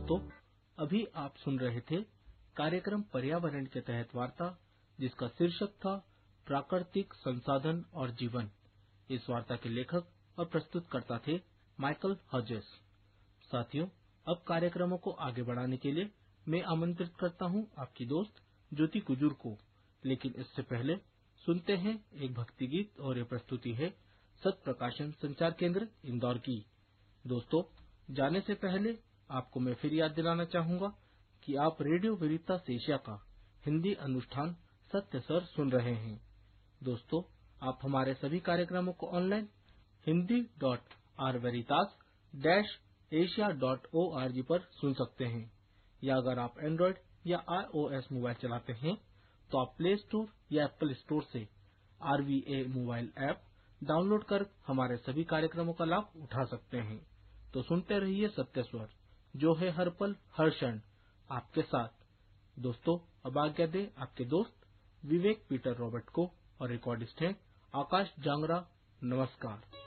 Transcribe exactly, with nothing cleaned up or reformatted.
दोस्तों, अभी आप सुन रहे थे कार्यक्रम पर्यावरण के तहत वार्ता, जिसका शीर्षक था प्राकृतिक संसाधन और जीवन। इस वार्ता के लेखक और प्रस्तुतकर्ता थे माइकल हजेस। साथियों, अब कार्यक्रमों को आगे बढ़ाने के लिए मैं आमंत्रित करता हूं आपकी दोस्त ज्योति कुजूर को। लेकिन इससे पहले सुनते हैं एक भक्ति गीत, और ये प्रस्तुति है सत प्रकाशन संचार केंद्र इंदौर की। दोस्तों, जाने से पहले आपको मैं फिर याद दिलाना चाहूंगा कि आप रेडियो वेरितास एशिया का हिंदी अनुष्ठान सत्य सर सुन रहे हैं। दोस्तों, आप हमारे सभी कार्यक्रमों को online Hindi dot are वेरितास dash Asia dot O R G पर सुन सकते हैं, या अगर आप एंड्रॉइड या आईओएस मोबाइल चलाते हैं तो आप प्ले स्टोर या एप्पल स्टोर से are V A mobile app download कर हमारे सभी कार्यक्रमों का लाभ उठा सकते हैं। तो सुनते रहिए सत्य स्वर, जो है हर पल हर क्षण आपके साथ। दोस्तों, अब आज्ञा दे आपके दोस्त विवेक पीटर रॉबर्ट को, और रिकॉर्डिस्ट हैं आकाश जांगरा। नमस्कार।